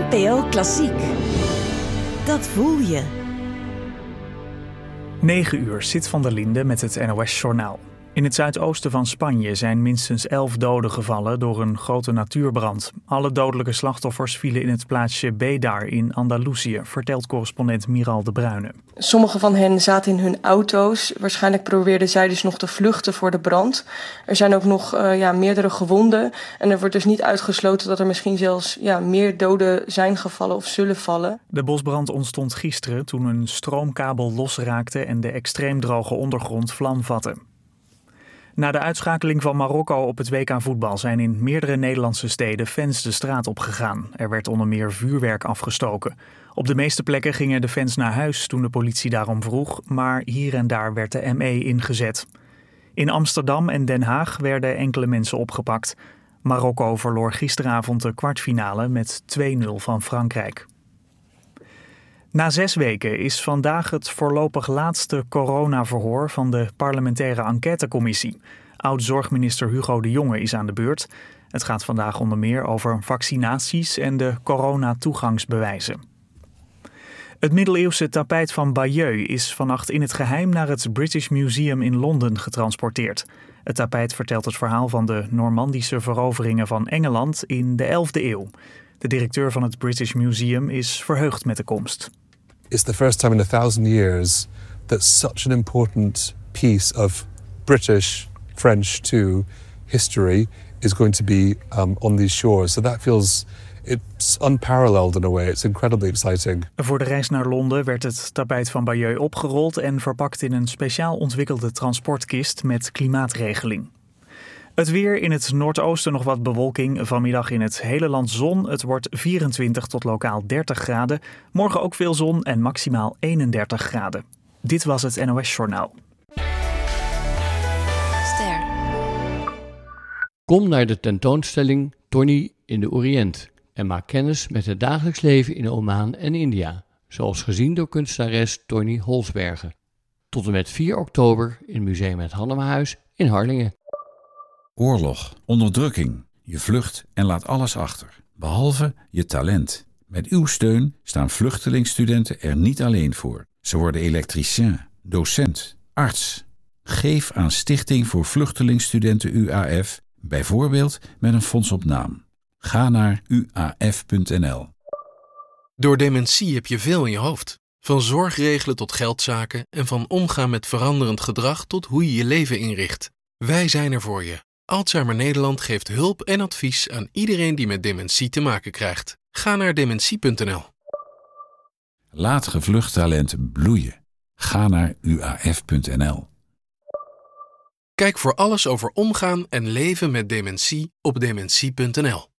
NPO Klassiek. Dat voel je. 9 uur, Sit van der Linde met het NOS-journaal. In het zuidoosten van Spanje zijn minstens 11 doden gevallen door een grote natuurbrand. Alle dodelijke slachtoffers vielen in het plaatsje Bédar in Andalusië, vertelt correspondent Miral de Bruyne. Sommige van hen zaten in hun auto's. Waarschijnlijk probeerden zij dus nog te vluchten voor de brand. Er zijn ook nog meerdere gewonden. En er wordt dus niet uitgesloten dat er misschien zelfs meer doden zijn gevallen of zullen vallen. De bosbrand ontstond gisteren toen een stroomkabel losraakte en de extreem droge ondergrond vlam vatte. Na de uitschakeling van Marokko op het WK voetbal zijn in meerdere Nederlandse steden fans de straat opgegaan. Er werd onder meer vuurwerk afgestoken. Op de meeste plekken gingen de fans naar huis toen de politie daarom vroeg, maar hier en daar werd de ME ingezet. In Amsterdam en Den Haag werden enkele mensen opgepakt. Marokko verloor gisteravond de kwartfinale met 2-0 van Frankrijk. Na 6 weken is vandaag het voorlopig laatste coronaverhoor van de parlementaire enquêtecommissie. Oud-zorgminister Hugo de Jonge is aan de beurt. Het gaat vandaag onder meer over vaccinaties en de coronatoegangsbewijzen. Het middeleeuwse tapijt van Bayeux is vannacht in het geheim naar het British Museum in Londen getransporteerd. Het tapijt vertelt het verhaal van de Normandische veroveringen van Engeland in de 11e eeuw. De directeur van het British Museum is verheugd met de komst. It's the first time in 1000 years that such an important piece of British, French too, history is going to be on these shores. So that feels, it's unparalleled in a way. It's incredibly exciting. Voor de reis naar Londen werd het tapijt van Bayeux opgerold en verpakt in een speciaal ontwikkelde transportkist met klimaatregeling. Het weer: in het noordoosten nog wat bewolking. Vanmiddag in het hele land zon. Het wordt 24 tot lokaal 30 graden. Morgen ook veel zon en maximaal 31 graden. Dit was het NOS Journaal. Ster. Kom naar de tentoonstelling Tony in de Oriënt en maak kennis met het dagelijks leven in Oman en India, zoals gezien door kunstenares Tony Holsbergen. Tot en met 4 oktober in Museum Het Hannemahuis in Harlingen. Oorlog, onderdrukking, je vlucht en laat alles achter, behalve je talent. Met uw steun staan vluchtelingstudenten er niet alleen voor. Ze worden elektricien, docent, arts. Geef aan Stichting voor Vluchtelingstudenten UAF, bijvoorbeeld met een fonds op naam. Ga naar uaf.nl. Door dementie heb je veel in je hoofd. Van zorg regelen tot geldzaken en van omgaan met veranderend gedrag tot hoe je je leven inricht. Wij zijn er voor je. Alzheimer Nederland geeft hulp en advies aan iedereen die met dementie te maken krijgt. Ga naar dementie.nl. Laat gevlucht talent bloeien. Ga naar uaf.nl. Kijk voor alles over omgaan en leven met dementie op dementie.nl.